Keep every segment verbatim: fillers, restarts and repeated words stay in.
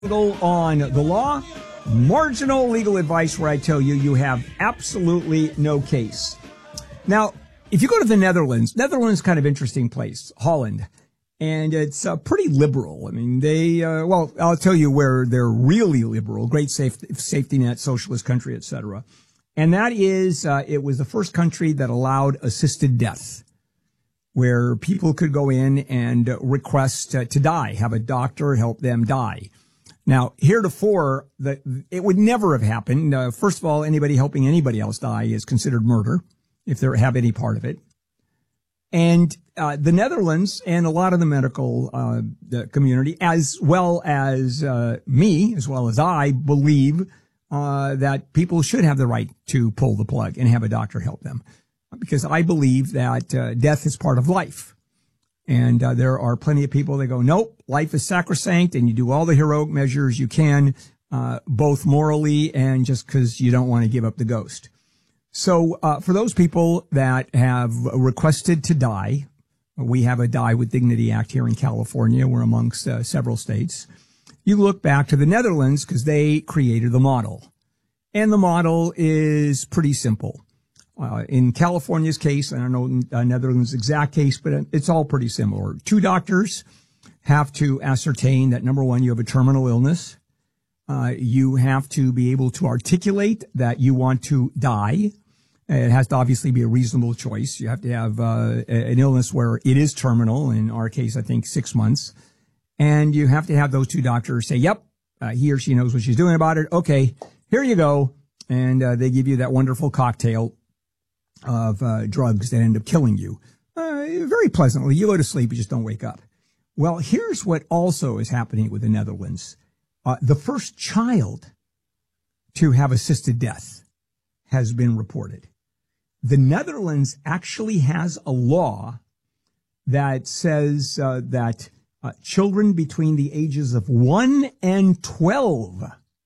On the law, marginal legal advice where I tell you you have absolutely no case. Now, if you go to the Netherlands, Netherlands is kind of interesting place, Holland, and it's uh, pretty liberal. I mean, they, uh, well, I'll tell you where they're really liberal, great safe, safety net, socialist country, et cetera. And that is, uh, it was the first country that allowed assisted death, where people could go in and request uh, to die, have a doctor help them die. Now, heretofore, the, it would never have happened. Uh, first of all, anybody helping anybody else die is considered murder, if they have any part of it. And uh, the Netherlands and a lot of the medical uh, the community, as well as uh, me, as well as I, believe uh, that people should have the right to pull the plug and have a doctor help them. Because I believe that uh, death is part of life. And uh, there are plenty of people that go, nope, life is sacrosanct, and you do all the heroic measures you can, uh, both morally and just because you don't want to give up the ghost. So uh, for those people that have requested to die, we have a Die with Dignity Act here in California. We're amongst uh, several states. You look back to the Netherlands because they created the model. And the model is pretty simple. Uh, in California's case, I don't know uh, Netherlands' exact case, but it's all pretty similar. Two doctors have to ascertain that, number one, you have a terminal illness. Uh, you have to be able to articulate that you want to die. It has to obviously be a reasonable choice. You have to have uh, an illness where it is terminal, in our case, I think six months. And you have to have those two doctors say, yep, uh, he or she knows what she's doing about it. Okay, here you go. And uh, they give you that wonderful cocktail of uh, drugs that end up killing you. Uh, very pleasantly. You go to sleep, you just don't wake up. Well, here's what also is happening with the Netherlands. Uh, the first child to have assisted death has been reported. The Netherlands actually has a law that says uh, that uh, children between the ages of one and twelve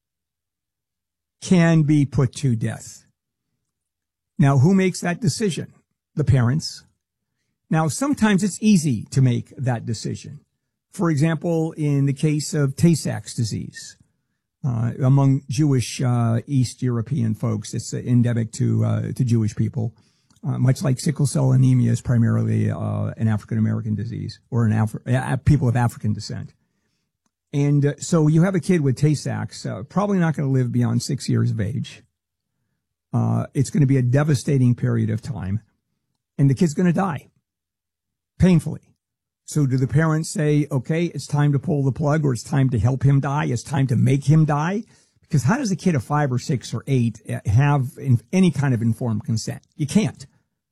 can be put to death. Now, who makes that decision? The parents. Now, sometimes it's easy to make that decision. For example, in the case of Tay-Sachs disease, uh, among Jewish uh, East European folks, it's endemic to uh, to Jewish people, uh, much like sickle cell anemia is primarily uh, an African-American disease, or an Afri- uh, people of African descent. And uh, so you have a kid with Tay-Sachs, uh, probably not going to live beyond six years of age. Uh, it's going to be a devastating period of time, and the kid's going to die painfully. So do the parents say, okay, it's time to pull the plug, or it's time to help him die? It's time to make him die? Because how does a kid of five or six or eight have in, any kind of informed consent? You can't.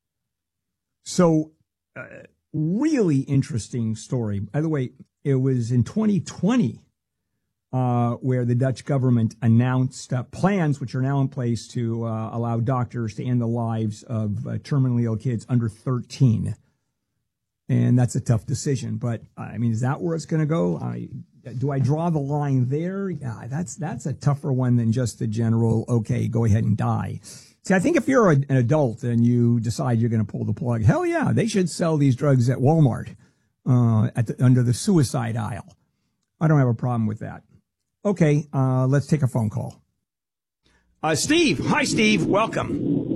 So uh, really interesting story. By the way, it was in twenty twenty Uh, where the Dutch government announced uh, plans which are now in place to uh, allow doctors to end the lives of uh, terminally ill kids under thirteen. And that's a tough decision. But, I mean, is that where it's going to go? I, do I draw the line there? Yeah, that's that's a tougher one than just the general, okay, go ahead and die. See, I think if you're a, an adult and you decide you're going to pull the plug, hell yeah, they should sell these drugs at Walmart uh, at the, under the suicide aisle. I don't have a problem with that. Okay, uh, let's take a phone call. Uh, Steve. Hi, Steve. Welcome.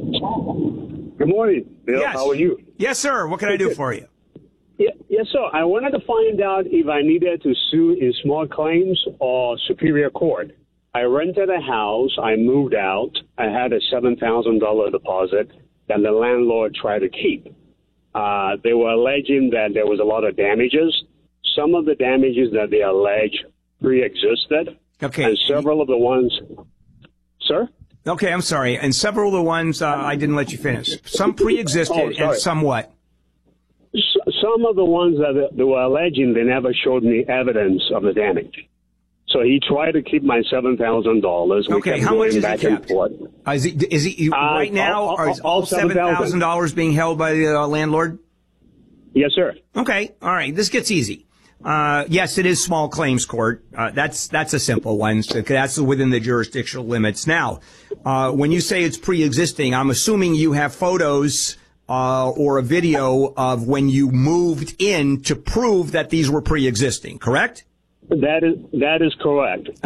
Good morning, Bill. Yes. How are you? Yes, sir. What can I do for you? Yeah, yes, sir. I wanted to find out if I needed to sue in small claims or superior court. I rented a house. I moved out. I had a seven thousand dollars deposit that the landlord tried to keep. Uh, they were alleging that there was a lot of damages. Some of the damages that they allege pre-existed. Okay. And several of the ones, sir? Okay, I'm sorry. And several of the ones uh, I didn't let you finish. Some pre-existed oh, and some what? S- some of the ones that they were alleging, they never showed me evidence of the damage. So he tried to keep my seven thousand dollars. Okay, how much is it kept? Uh, is it, is it, uh, right now, all, all, is all seven thousand dollars being held by the uh, landlord? Yes, sir. Okay, all right. This gets easy. Uh, yes, it is small claims court. Uh, that's, that's a simple one. So that's within the jurisdictional limits. Now, uh, when you say it's pre-existing, I'm assuming you have photos, uh, or a video of when you moved in to prove that these were pre-existing, correct? That is that is correct.